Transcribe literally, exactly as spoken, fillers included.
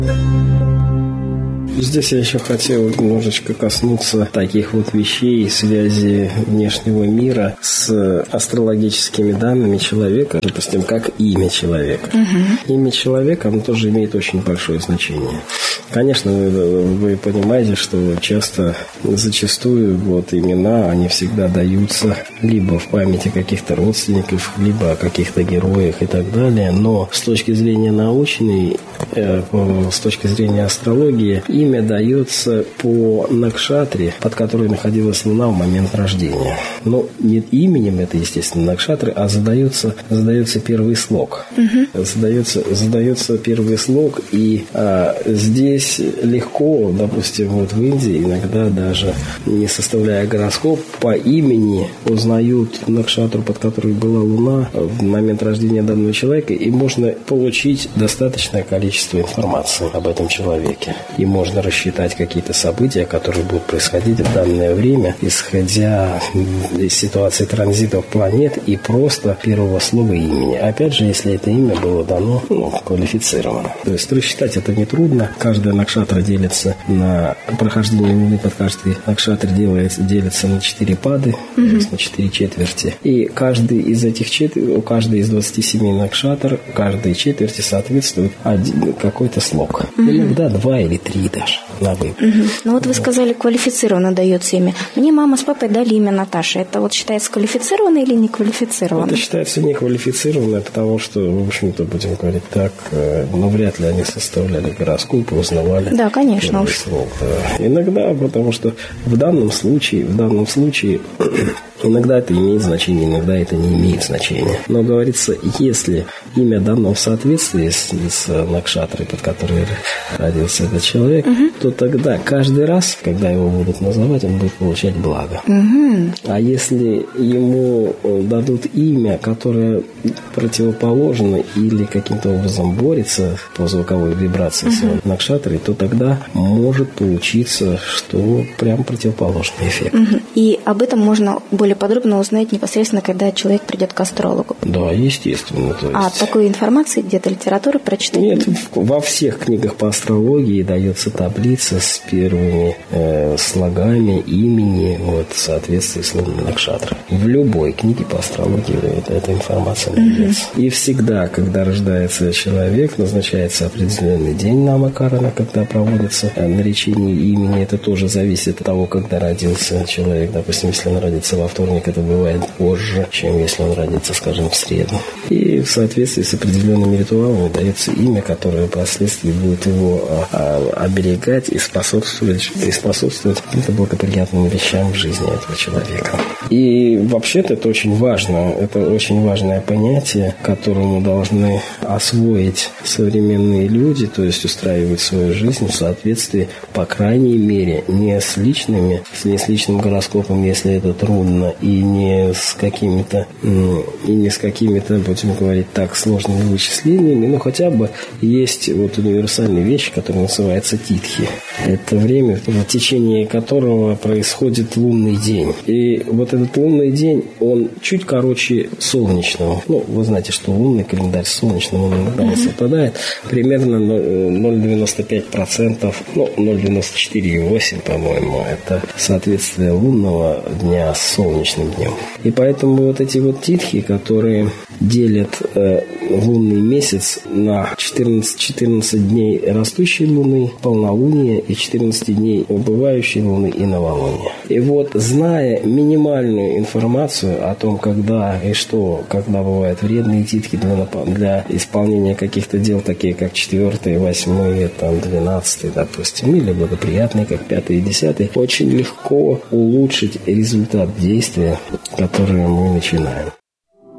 Здесь я еще хотел немножечко коснуться таких вот вещей, связи внешнего мира с астрологическими данными человека, допустим, как имя человека. Угу. Имя человека, оно тоже имеет очень большое значение. Конечно, вы, вы понимаете, что часто, зачастую вот имена, они всегда даются либо в памяти каких-то родственников, либо о каких-то героях и так далее, но с точки зрения научной, э, с точки зрения астрологии, имя дается по накшатре, под которой находилась Луна в момент рождения. Но не именем это, естественно, накшатры, а задается, задается первый слог. Угу. Задается, задается первый слог, и а, здесь легко, допустим, вот в Индии иногда даже не составляя гороскоп, по имени узнают накшатру, под которой была Луна в момент рождения данного человека, и можно получить достаточное количество информации об этом человеке. И можно рассчитать какие-то события, которые будут происходить в данное время, исходя из ситуации транзитов планет и просто первого слова имени. Опять же, если это имя было дано, ну, квалифицировано. То есть рассчитать это нетрудно. Каждая накшатра делится на прохождение Луны, под каждый накшатр делается, делится на четыре пады, mm-hmm. то есть на четыре четверти. И каждый из этих четверти, у каждой из двадцати семи накшатр, каждой четверти соответствует один, какой-то слог. Mm-hmm. Иногда два или три даже на выбор. Mm-hmm. Ну вот вы сказали, квалифицированно дается имя. Мне мама с папой дали имя Наташа. Это вот считается квалифицированно или не квалифицированно? Это считается не квалифицированно, потому что, в общем-то, будем говорить так, ну, вряд ли они составляли гороскоп и узнавали. Да, конечно. Уж. Слог, да. Иногда, потому что в данном случае, в данном случае иногда это имеет значение, иногда это не имеет значения. Но говорится, если имя дано в соответствии с, с накшатрой, под которой родился этот человек, угу. то тогда каждый раз, когда его будут называть, он будет получать благо. Угу. А если ему дадут имя, которое противоположно или каким-то образом борется по звуковой вибрации угу. с накшатрой, то тогда может получиться, что прям противоположный эффект. Угу. И об этом можно более подробно узнать непосредственно, когда человек придет к астрологу. Да, естественно. То есть... А такой информации где-то литературы прочитать? Нет, во всех книгах по астрологии дается таблица с первыми э, слогами имени вот, в соответствии с лунной накшатрой. В любой книге по астрологии эта, эта информация найдется. Mm-hmm. И всегда, когда рождается человек, назначается определенный день намакарана, когда проводится наречение имени. Это тоже зависит от того, когда родился человек. Допустим, если он родится во вторник, это бывает позже, чем если он родится, скажем, в среду. И в соответствии с определенными ритуалами дается имя, которое впоследствии будет его а, а, оберегать и способствовать, и способствовать каким-то благоприятным вещам в жизни этого человека. И вообще-то это очень важно. Это очень важное понятие, которому должны освоить современные люди, то есть устраивать свою жизнь в соответствии, по крайней мере, не с личными, не с личным гороскопом, если это трудно, и не с какими-то, и не с какими-то, будем говорить так, сложными вычислениями, но хотя бы есть вот универсальная вещь, которая называется титхи. Это время, в течение которого происходит лунный день. И вот этот лунный день, он чуть короче солнечного. Ну, вы знаете, что лунный календарь с солнечным он иногда не совпадает. Примерно ноль целых девяносто пять сотых процента, ну, ноль целых девяносто четыре и восемь десятых, по-моему, это соответствие лунного дня с солнечным днем. И поэтому вот эти вот титхи, которые делят э, лунный месяц на четырнадцать, четырнадцать дней растущей луны, полнолуния, и четырнадцать дней убывающей луны и новолуния. И вот, зная минимальную информацию о том, когда и что, когда бывают вредные титхи для, для исполнения каких-то дел, такие как четвертый, восьмой, там, двенадцатый, допустим, или благоприятные, как пятый и десятый, очень легко улучшить результат действия, которое мы начинаем.